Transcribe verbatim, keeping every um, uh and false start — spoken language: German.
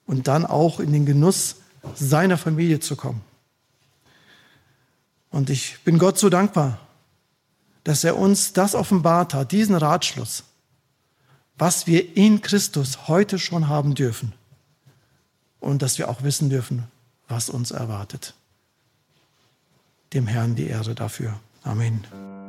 und dann auch in den Genuss seiner Familie zu kommen. Und ich bin Gott so dankbar, dass er uns das offenbart hat, diesen Ratschluss, was wir in Christus heute schon haben dürfen und dass wir auch wissen dürfen, was uns erwartet. Dem Herrn die Ehre dafür. Amen.